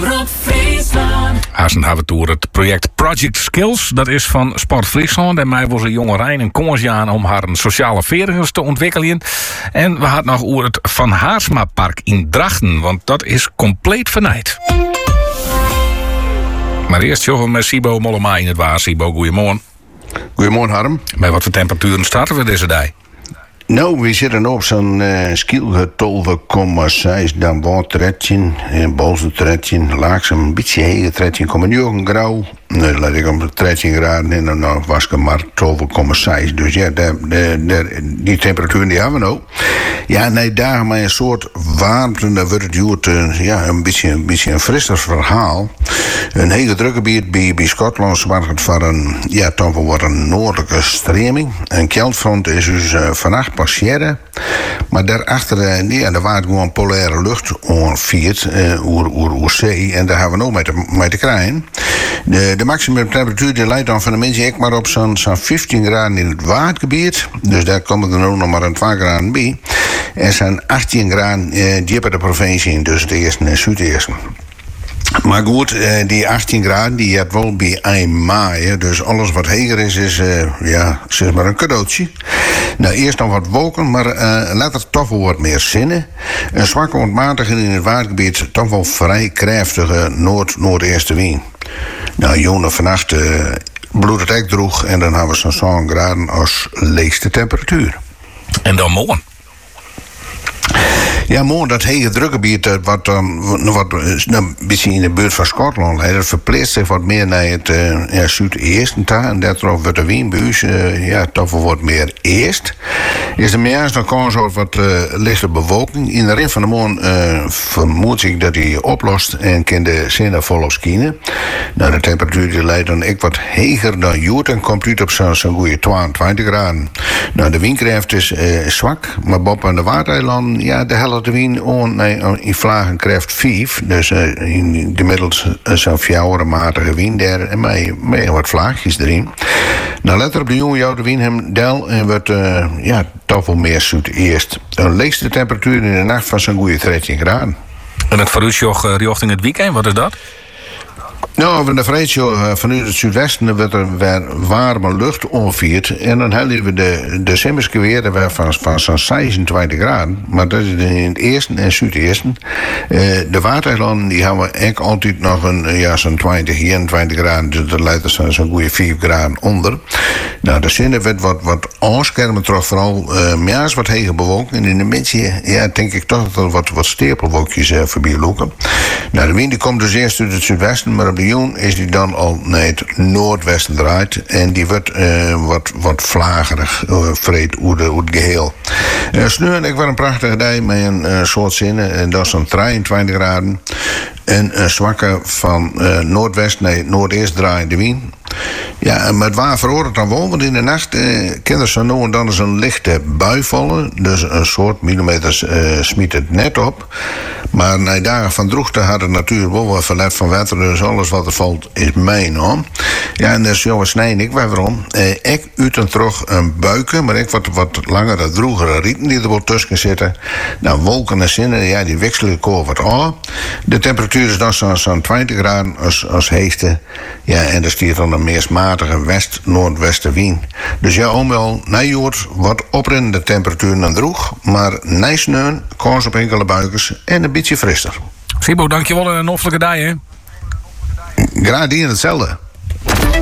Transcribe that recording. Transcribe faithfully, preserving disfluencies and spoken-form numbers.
Omroep Friesland. Hazen hebben we door het project Project Skills. Dat is van Sport Friesland. En mij was een jonge Rijn en Kongsjaan om haar een sociale veertigers te ontwikkelen. En we hadden nog over het Van Haarsma Park in Drachten. Want dat is compleet vernaaid. Maar eerst joggen met Sibo Mollema in het waar. Sibo, goeiemorgen. Goedemorgen, Harm. Bij wat voor temperaturen starten we deze dag? Nou, we zitten op zo'n uh, skiel twaalf komma zes, dan wordt tredje, en boven tredje, laagzaam een beetje hege tredje, komen nu ook een grauw. Nee, laat ik om tredje graden en dan nou, was ik maar twaalf komma zes. Dus ja, de, de, de, die temperatuur die hebben we nou. Ja, nee, daar maar een soort warmte, dan wordt het juurt, uh, ja, een beetje, een beetje een frisser verhaal. Een hele drukgebied bij, bij Schotland zorgt voor een, ja, toch wel wat een noordelijke streming. Een keldfront is dus uh, vannacht passeren. Maar daarachter, uh, ja, er waait gewoon polaire lucht onviert, uh, oer, oer, oer zee. En daar hebben we nog mee te, mee te krijgen. De, de maximum temperatuur die leidt dan van de mensen echt maar op zo'n zo'n vijftien graden in het waardgebied. Dus daar komen er nu nog maar een twee graden bij. En zo'n achttien graden uh, die hebben de provincie in, dus de eerste en Zuid-Eerste. Maar goed, die achttien graden, die had wel bij eind mei. Dus alles wat heger is, is uh, ja, zeg maar een cadeautje. Nou, eerst nog wat wolken, maar uh, later toch wel wat meer zinnen. Een zwakke ontmatiging in het waardgebied, toch wel vrij krachtige noord-noordeerste wind. Nou, jongen, vannacht uh, bloedt het echt droeg en dan hebben we zo'n zo'n graden als leegste temperatuur. En dan morgen? Ja, mooi, dat hele drukgebied, wat dan wat, een beetje in de buurt van Schotland, dat verplaatst zich wat meer naar het uh, ja, Zuid-Eersten toe. En daardoor wordt de windbuis uh, ja, toch wel wat meer eerst. Is er meer dan kans op wat uh, lichte bewolking. In de rin van de morgen uh, vermoed ik dat hij oplost en kan de zinnen volop schijnen. Nou, de temperatuur die leidt dan ik wat heger dan joet en komt uit op zo'n zo goede tweeëntwintig graden. Nou, de windkracht is uh, zwak, maar boven aan de Waardeilanden, ja, de helft de wind on, nee, in vlagen krijgt vijf. Dus uh, in gemiddeld uh, zo'n vier matige wind daar en met, met wat vlaagjes erin. Nou, let op de jonge jouw de wind hem del en wordt uh, ja, toch wel meer Zuid-Eerst. De leegste temperatuur in de nacht van zo'n goede dertien graden. En het verruisjoch uh, richting het weekend, wat is dat? Nou, van de vrijdag vanuit het zuidwesten wordt er weer warme lucht onviert. En dan hebben we de decemberske weer weer van, van zo'n zesentwintig graden. Maar dat is in het eerste en zuideersten. Uh, de Waardeilanden die hebben eigenlijk altijd nog een, ja, zo'n twintig, eenentwintig graden. Dus dat leidt er zo'n zo goede vier graden onder. Nou, de zinnen werd wat, wat aanschermen, toch vooral uh, meer wat hege bewolking. En in de mensen, ja, denk ik toch dat er wat, wat stapelwolkjes uh, voorbij lopen. Nou, de wind die komt dus eerst uit het zuidwesten, maar op de jong is die dan al naar het noordwesten draait. En die wordt uh, wat, wat vlagerig, uh, vreed hoe het geheel. Uh, Sneur, ik was een prachtige dag met een uh, soort zinnen. En dat is dan drieëntwintig graden. En een zwakke van uh, noordwest naar noordeest draaiende wind. Ja, maar het waar verhoort dan wel, want in de nacht eh, kan er zo nu en dan eens een lichte bui vallen. Dus een soort millimeters eh, smiet het net op. Maar na dagen van droogte had het natuurlijk wel wat verlet van water. Dus alles wat er valt is mijn hoor. Ja, en dus jongens, nee, ik waarom. Eh, ik uit en terug een buiken, maar ik wat, wat langere, droegere rieten die er wel tussen zitten. Nou, wolken en zinnen, ja, die wisselen koor wat aan. De temperatuur is dan zo'n zo twintig graden als, als heeste. Ja, en er stiert dan een meest matige west-noordwestenwind. Dus ja, omwel, najoort wat oprennende temperaturen dan droeg, maar nijsneun, kans op enkele buikers en een beetje frisser. Sibo, dankjewel en een hoffelijke dag, hè? Graag die hetzelfde.